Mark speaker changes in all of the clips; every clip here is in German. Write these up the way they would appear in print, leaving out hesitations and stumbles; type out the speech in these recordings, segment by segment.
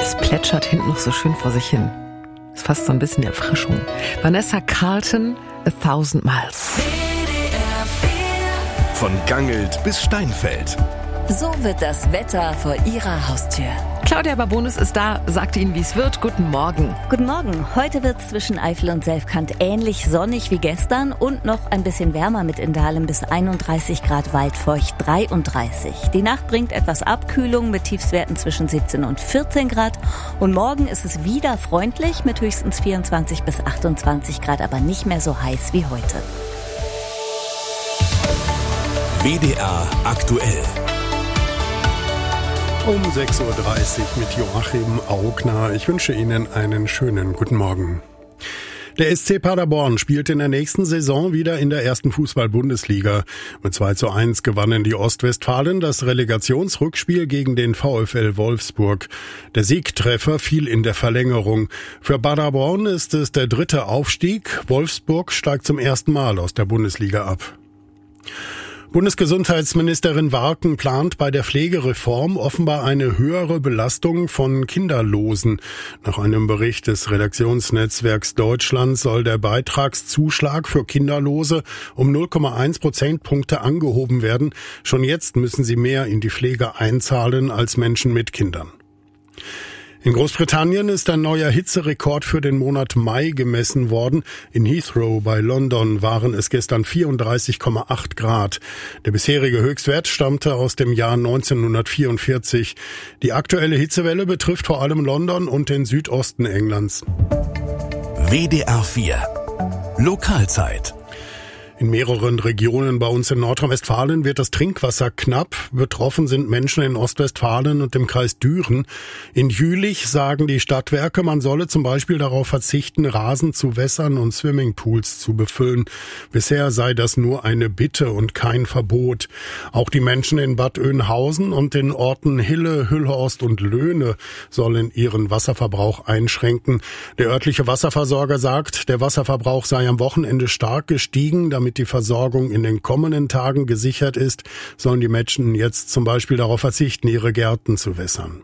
Speaker 1: Das plätschert hinten noch so schön vor sich hin. Ist fast so ein bisschen Erfrischung. Vanessa Carlton, 1000 Miles.
Speaker 2: Von Gangelt bis Steinfeld.
Speaker 3: So wird das Wetter vor Ihrer Haustür.
Speaker 1: Claudia Babonis ist da, sagt Ihnen, wie es wird. Guten Morgen.
Speaker 3: Guten Morgen. Heute wird es zwischen Eifel und Selfkant ähnlich sonnig wie gestern und noch ein bisschen wärmer mit in Dahlem bis 31 Grad, waldfeucht 33. Die Nacht bringt etwas Abkühlung mit Tiefstwerten zwischen 17 und 14 Grad. Und morgen ist es wieder freundlich mit höchstens 24 bis 28 Grad, aber nicht mehr so heiß wie heute.
Speaker 2: WDR aktuell.
Speaker 4: Um 6.30 Uhr mit Joachim Augner. Ich wünsche Ihnen einen schönen guten Morgen. Der SC Paderborn spielt in der nächsten Saison wieder in der ersten Fußball-Bundesliga. Mit 2:1 gewannen die Ostwestfalen das Relegationsrückspiel gegen den VfL Wolfsburg. Der Siegtreffer fiel in der Verlängerung. Für Paderborn ist es der 3. Aufstieg. Wolfsburg steigt zum ersten Mal aus der Bundesliga ab. Bundesgesundheitsministerin Warken plant bei der Pflegereform offenbar eine höhere Belastung von Kinderlosen. Nach einem Bericht des Redaktionsnetzwerks Deutschland soll der Beitragszuschlag für Kinderlose um 0,1 Prozentpunkte angehoben werden. Schon jetzt müssen sie mehr in die Pflege einzahlen als Menschen mit Kindern. In Großbritannien ist ein neuer Hitzerekord für den Monat Mai gemessen worden. In Heathrow bei London waren es gestern 34,8 Grad. Der bisherige Höchstwert stammte aus dem Jahr 1944. Die aktuelle Hitzewelle betrifft vor allem London und den Südosten Englands.
Speaker 2: WDR 4 Lokalzeit.
Speaker 4: In mehreren Regionen bei uns in Nordrhein-Westfalen wird das Trinkwasser knapp. Betroffen sind Menschen in Ostwestfalen und dem Kreis Düren. In Jülich sagen die Stadtwerke, man solle zum Beispiel darauf verzichten, Rasen zu wässern und Swimmingpools zu befüllen. Bisher sei das nur eine Bitte und kein Verbot. Auch die Menschen in Bad Oeynhausen und den Orten Hille, Hüllhorst und Löhne sollen ihren Wasserverbrauch einschränken. Der örtliche Wasserversorger sagt, der Wasserverbrauch sei am Wochenende stark gestiegen. Damit die Versorgung in den kommenden Tagen gesichert ist, sollen die Menschen jetzt zum Beispiel darauf verzichten, ihre Gärten zu wässern.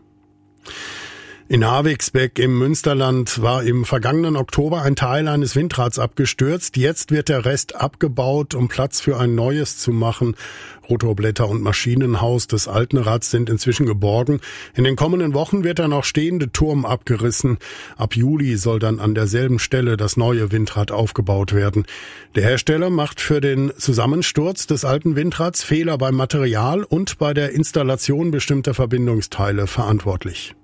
Speaker 4: In Havigsbeck im Münsterland war im vergangenen Oktober ein Teil eines Windrads abgestürzt. Jetzt wird der Rest abgebaut, um Platz für ein neues zu machen. Rotorblätter und Maschinenhaus des alten Rads sind inzwischen geborgen. In den kommenden Wochen wird der noch stehende Turm abgerissen. Ab Juli soll dann an derselben Stelle das neue Windrad aufgebaut werden. Der Hersteller macht für den Zusammensturz des alten Windrads Fehler beim Material und bei der Installation bestimmter Verbindungsteile verantwortlich.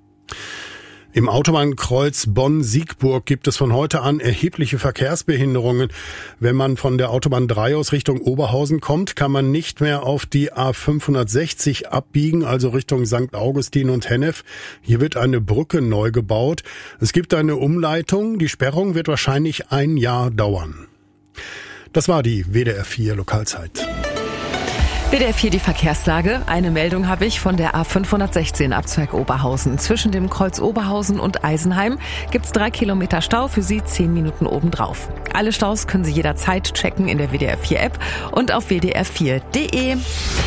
Speaker 4: Im Autobahnkreuz Bonn-Siegburg gibt es von heute an erhebliche Verkehrsbehinderungen. Wenn man von der Autobahn 3 aus Richtung Oberhausen kommt, kann man nicht mehr auf die A560 abbiegen, also Richtung St. Augustin und Hennef. Hier wird eine Brücke neu gebaut. Es gibt eine Umleitung. Die Sperrung wird wahrscheinlich ein Jahr dauern. Das war die WDR 4 Lokalzeit.
Speaker 1: WDR 4 die Verkehrslage. Eine Meldung habe ich von der A516 Abzweig Oberhausen. Zwischen dem Kreuz Oberhausen und Eisenheim gibt's 3 Kilometer Stau, für Sie 10 Minuten obendrauf. Alle Staus können Sie jederzeit checken in der WDR 4 App und auf wdr4.de.